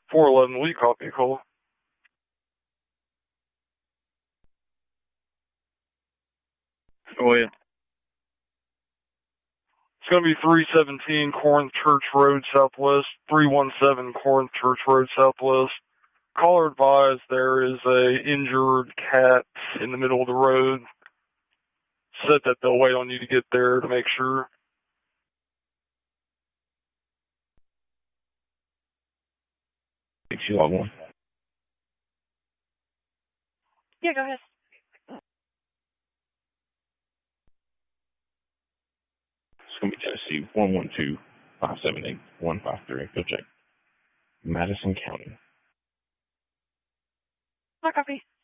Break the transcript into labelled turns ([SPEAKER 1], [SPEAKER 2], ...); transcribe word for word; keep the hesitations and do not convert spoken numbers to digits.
[SPEAKER 1] four eleven, will you copy a call?
[SPEAKER 2] Oh, yeah.
[SPEAKER 1] It's going to be three seventeen Corinth Church Road Southwest, three one seven Corinth Church Road Southwest. Caller advised there is a injured cat in the middle of the road. Said that they'll wait on you to get there to make sure.
[SPEAKER 2] Think she log one.
[SPEAKER 3] Yeah, go ahead.
[SPEAKER 2] It's going to be Tennessee one one two, five seven eight, one five three. Go check. Madison County.
[SPEAKER 3] My copy.